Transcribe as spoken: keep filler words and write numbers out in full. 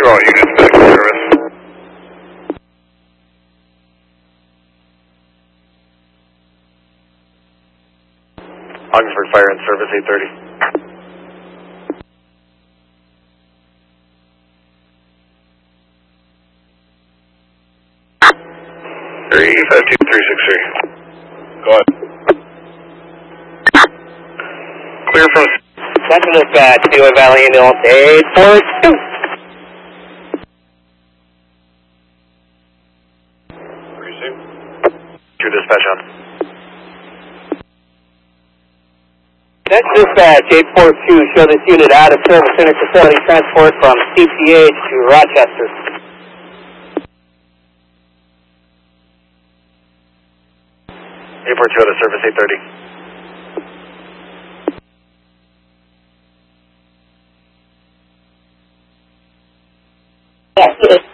to all units back to service. Augsburg Fire in service, eight thirty. three five two three six three. Go ahead. Clear from... Central Dispatch, Dealer Valley Ambulance eight four two. Resume. Your dispatch on. Central Dispatch eight four two, show this unit out of service center facility transport from C P H to Rochester. eight four two out of service, eight thirty. Yes,